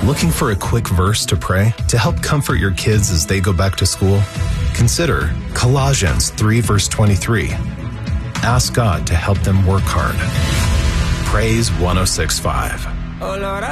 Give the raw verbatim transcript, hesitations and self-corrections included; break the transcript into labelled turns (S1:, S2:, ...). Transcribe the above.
S1: Looking for a quick verse to pray to help comfort your kids as they go back to school? Consider Colossians three, verse twenty-three. Ask God to help them work hard. Praise one oh six point five.